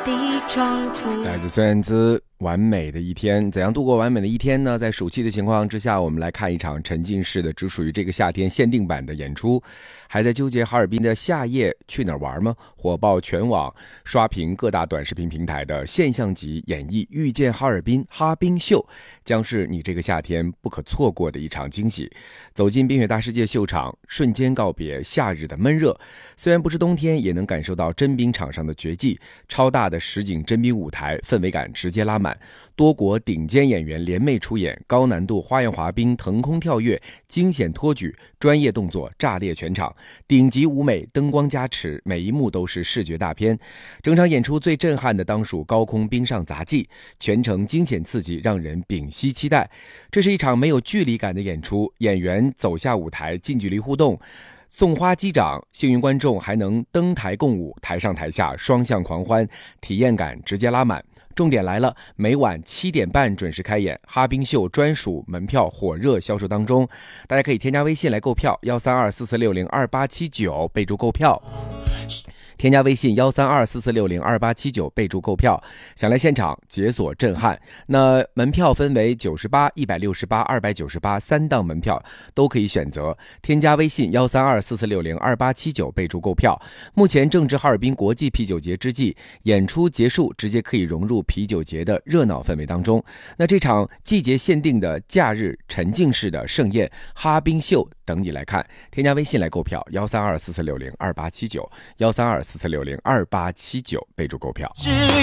的窗户。 来自孙燕姿完美的一天。怎样度过完美的一天呢？在暑期的情况之下，我们来看一场沉浸式的只属于这个夏天限定版的演出。还在纠结哈尔滨的夏夜去哪儿玩吗？火爆全网，刷屏各大短视频平台的现象级演绎遇见哈尔滨哈冰秀，将是你这个夏天不可错过的一场惊喜。走进冰雪大世界秀场，瞬间告别夏日的闷热。虽然不是冬天，也能感受到真冰场上的绝技。超大的实景真冰舞台，氛围感直接拉满，多国顶尖演员联袂出演，高难度花样滑冰、腾空跳跃、惊险托举，专业动作炸裂全场，顶级舞美灯光加持，每一幕都是视觉大片。整场演出最震撼的当属高空冰上杂技，全程惊险刺激，让人屏息期待。这是一场没有距离感的演出，演员走下舞台，近距离互动，送花击掌，幸运观众还能登台共舞，台上台下双向狂欢，体验感直接拉满。重点来了，每晚7点半准时开演，哈冰秀专属门票火热销售当中，大家可以添加微信来购票13244602879，备注购票。添加微信13244602879，备注购票。想来现场解锁震撼。那门票分为98、168、298三档门票都可以选择。添加微信13244602879，备注购票。目前正值哈尔滨国际啤酒节之际，演出结束直接可以融入啤酒节的热闹氛围当中。那这场季节限定的假日沉浸式的盛宴哈冰秀等你来看。添加微信来购票13244602879，13244602879，备注购票。